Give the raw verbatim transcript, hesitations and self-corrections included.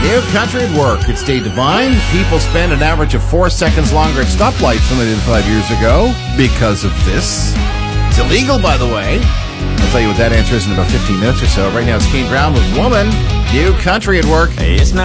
New country at work could stay divine. People spend an average of four seconds longer at stoplights than they did five years ago because of this. It's illegal, by the way. I'll tell you what that answer is in about fifteen minutes or so. Right now, it's Kane Brown with Woman. New country at work. It's not